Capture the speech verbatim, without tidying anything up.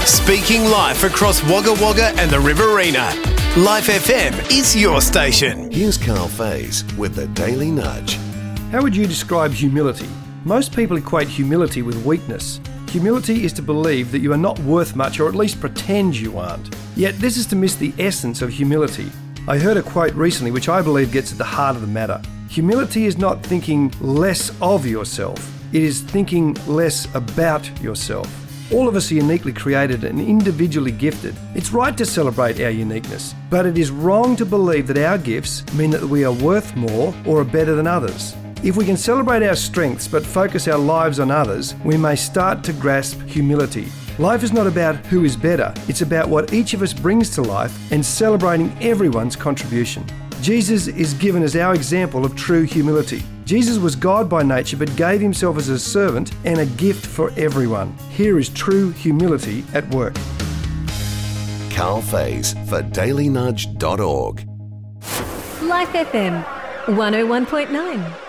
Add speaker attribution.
Speaker 1: Speaking live across Wagga Wagga and the Riverina. Life F M is your station.
Speaker 2: Here's Carl Faze with the Daily Nudge.
Speaker 3: How would you describe humility? Most people equate humility with weakness. Humility is to believe that you are not worth much, or at least pretend you aren't. Yet this is to miss the essence of humility. I heard a quote recently which I believe gets at the heart of the matter. Humility is not thinking less of yourself. It is thinking less about yourself. All of us are uniquely created and individually gifted. It's right to celebrate our uniqueness, but it is wrong to believe that our gifts mean that we are worth more or are better than others. If we can celebrate our strengths but focus our lives on others, we may start to grasp humility. Life is not about who is better, it's about what each of us brings to life and celebrating everyone's contribution. Jesus is given as our example of true humility. Jesus was God by nature but gave himself as a servant and a gift for everyone. Here is true humility at work.
Speaker 2: Carl Faze for daily nudge dot org.
Speaker 4: Life F M one oh one point nine.